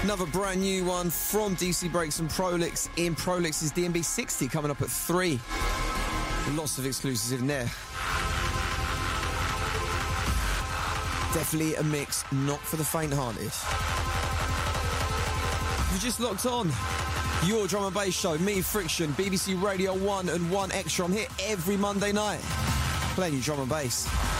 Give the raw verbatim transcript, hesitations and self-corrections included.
Another brand new one from D C Breaks and Prolix in Prolix's D and B sixty coming up at three. Lots of exclusives in there. Definitely a mix not for the faint-hearted. You've just locked on your drum and bass show, me, Friction, B B C Radio one and one Extra. I'm here every Monday night playing you drum and bass.